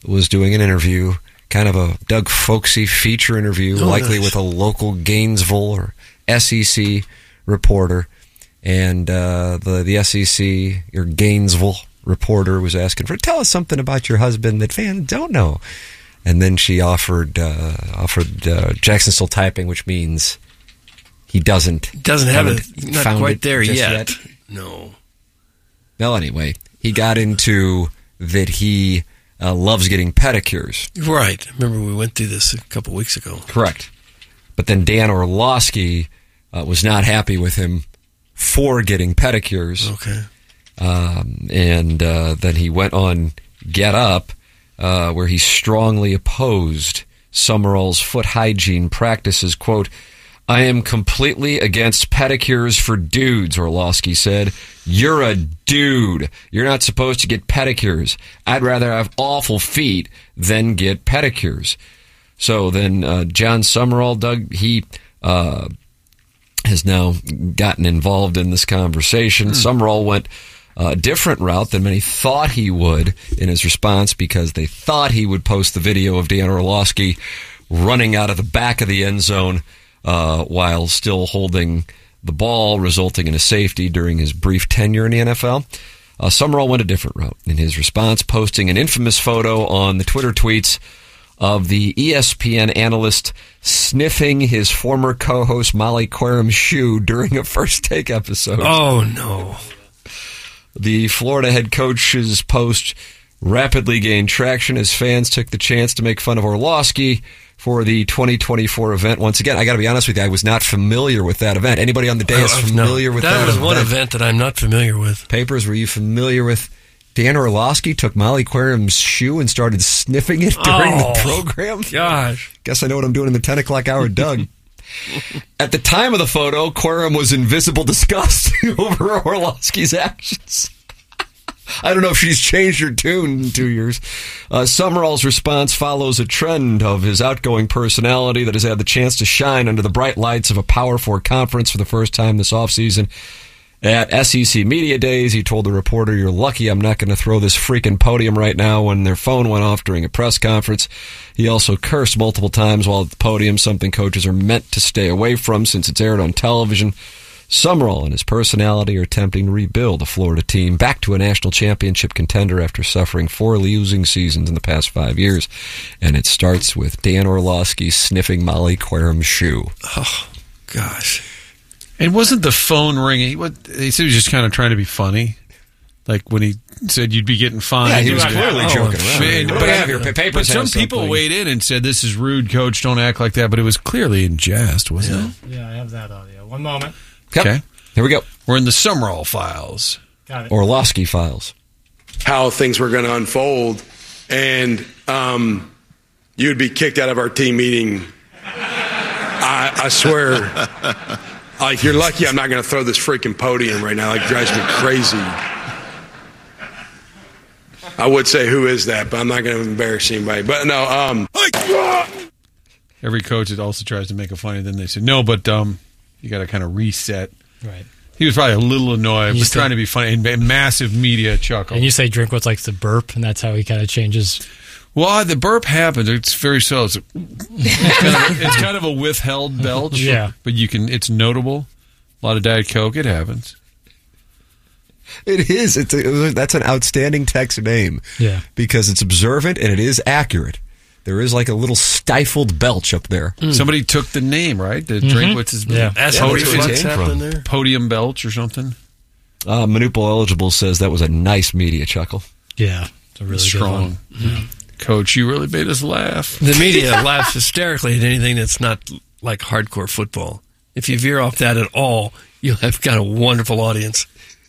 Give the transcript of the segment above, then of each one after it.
was doing an interview, kind of a Doug Folksy feature interview, likely with a local Gainesville or SEC reporter. And the SEC, your Gainesville reporter, was asking tell us something about your husband that fans don't know. And then she offered Jackson still typing, which means he doesn't have it, not quite there yet. No. Well, anyway, he got into that he loves getting pedicures. Right. Remember we went through this a couple weeks ago. Correct. But then Dan Orlovsky was not happy with him for getting pedicures. Okay. And then he went on Get Up, where he strongly opposed Summerall's foot hygiene practices. Quote, "I am completely against pedicures for dudes," Orlovsky said. "You're a dude. You're not supposed to get pedicures. I'd rather have awful feet than get pedicures." So then John Summerall, Doug, he has now gotten involved in this conversation. Summerall went a different route than many thought he would in his response, because they thought he would post the video of Dan Orlovsky running out of the back of the end zone while still holding the ball, resulting in a safety during his brief tenure in the NFL. Summerall went a different route in his response, posting an infamous photo on the Twitter tweets of the ESPN analyst sniffing his former co-host Molly Querum's shoe during a First Take episode. Oh, no. The Florida head coach's post rapidly gained traction as fans took the chance to make fun of Orlovsky for the 2024 event. Once again, I got to be honest with you, I was not familiar with that event. Anybody on the day is familiar with that event? That was one event that I'm not familiar with. Papers, were you familiar with Dan Orlovsky took Molly Querum's shoe and started sniffing it during the program? Gosh. Guess I know what I'm doing in the 10 o'clock hour, Doug. At the time of the photo, Querum was in visible disgust over Orlovsky's actions. I don't know if she's changed her tune in 2 years. Summerall's response follows a trend of his outgoing personality that has had the chance to shine under the bright lights of a Power 4 conference for the first time this offseason. At SEC Media Days, he told the reporter, "You're lucky I'm not going to throw this freaking podium right now," when their phone went off during a press conference. He also cursed multiple times while at the podium, something coaches are meant to stay away from since it's aired on television. Summerall and his personality are attempting to rebuild the Florida team back to a national championship contender after suffering 4 losing seasons in the past 5 years. And it starts with Dan Orlovsky sniffing Molly Querum's shoe. Oh, gosh. And wasn't the phone ringing? He said he was just kind of trying to be funny. Like when he said you'd be getting fined. Yeah, he was clearly joking around. But some people weighed in and said, "This is rude, Coach. Don't act like that." But it was clearly in jest, wasn't it? Yeah, I have that audio. One moment. Okay. Here we go. We're in the Summerall files. Got it. Orlovsky files. How things were going to unfold, and you'd be kicked out of our team meeting. I swear. Like, you're lucky I'm not going to throw this freaking podium right now. Like, it drives me crazy. I would say, who is that? But I'm not going to embarrass anybody. But no, Every coach also tries to make it funny. Then they say, no, but you got to kind of reset. Right. He was probably a little annoyed, but trying to be funny. And massive media chuckle. And you say Drinkwitz likes to burp, and that's how he kind of changes. Well, the burp happens. It's very slow. It's kind of a withheld belch. Yeah. But it's notable. A lot of Diet Coke. It happens. It is. That's an outstanding text name. Yeah. Because it's observant and it is accurate. There is like a little stifled belch up there. Somebody took the name, right? The Drinkwitz's That's how what's happening there. Podium belch or something. Manupo Eligible says that was a nice media chuckle. Yeah. It's a really strong. Good one. Yeah. Coach, you really made us laugh. The media laughs hysterically at anything that's not like hardcore football. If you veer off that at all, you'll have got a wonderful audience.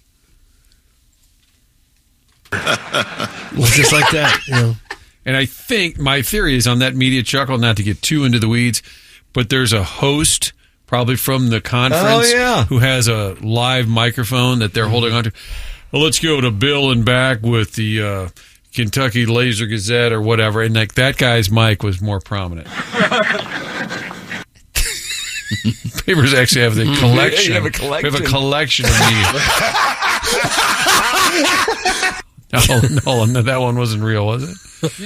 Well, just like that, you know. And I think my theory is on that media chuckle, not to get too into the weeds, but there's a host, probably from the conference, who has a live microphone that they're holding on to. Well, let's go to Bill and back with the Kentucky Laser Gazette or whatever, and like that guy's mic was more prominent. Papers actually have the collection. You have a collection. We have a collection of media. No, that one wasn't real, was it?